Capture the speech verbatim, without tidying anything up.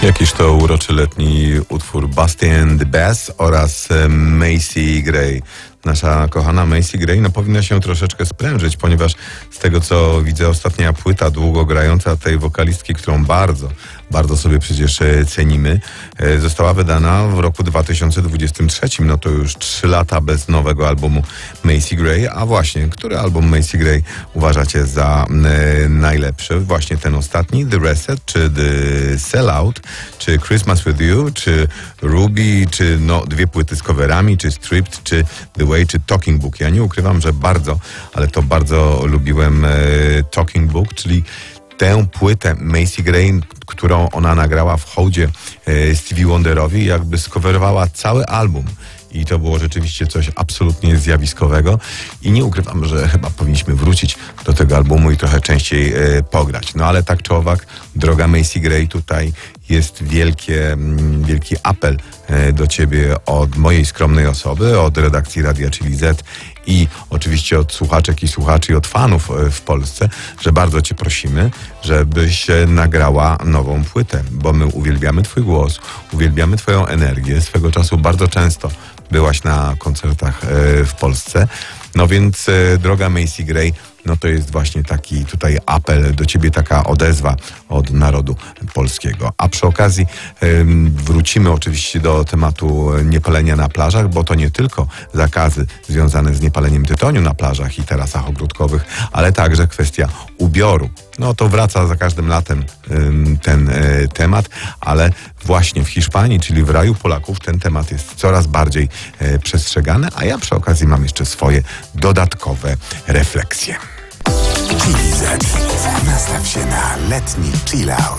Jakiż to uroczy letni utwór Busty and the Bass oraz Macy Gray. Nasza kochana Macy Gray no, powinna się troszeczkę sprężyć, ponieważ z tego co widzę, ostatnia płyta długo grająca tej wokalistki, którą bardzo, bardzo sobie przecież cenimy, została wydana w roku dwa tysiące dwudziestym trzecim. No to już trzy lata bez nowego albumu Macy Gray. A właśnie, który album Macy Gray uważacie za e, najlepszy? Właśnie ten ostatni, The Reset, czy The Sellout, czy Christmas With You, czy Ruby, czy no, dwie płyty z coverami, czy Stripped, czy The Way, czy Talking Book. Ja nie ukrywam, że bardzo, ale to bardzo lubiłem e, Talking Book, czyli tę płytę Macy Gray, którą ona nagrała w hołdzie e, Stevie Wonderowi, jakby skowerowała cały album. I to było rzeczywiście coś absolutnie zjawiskowego. I nie ukrywam, że chyba powinniśmy wrócić do tego albumu i trochę częściej e, pograć. No ale tak czy owak, droga Macy Gray, tutaj jest wielkie, wielki apel e, do ciebie od mojej skromnej osoby, od redakcji Radia Chili Z i oczywiście od słuchaczek i słuchaczy i od fanów w Polsce, że bardzo cię prosimy, żebyś nagrała nową płytę, bo my uwielbiamy twój głos, uwielbiamy twoją energię. Swego czasu bardzo często byłaś na koncertach w Polsce. No więc, droga Macy Gray, no to jest właśnie taki tutaj apel do ciebie, taka odezwa od narodu polskiego. A przy okazji ym, wrócimy oczywiście do tematu niepalenia na plażach, bo to nie tylko zakazy związane z niepaleniem tytoniu na plażach i terasach ogródkowych, ale także kwestia ubioru. No to wraca za każdym latem ym, ten y, temat, ale właśnie w Hiszpanii, czyli w raju Polaków, ten temat jest coraz bardziej y, przestrzegany, a ja przy okazji mam jeszcze swoje dodatkowe refleksje. Chili Z. Nastaw się na letni chill out.